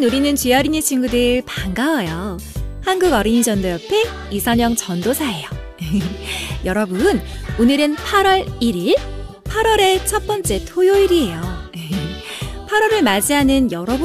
누리는 쥐어린이 친구들 반가워요. 한국어린이전도협회 이선영 전도사예요. 여러분, 오늘은 8월 1일, 8월의 첫 번째 토요일이에요. 8월을 맞이하는 여러분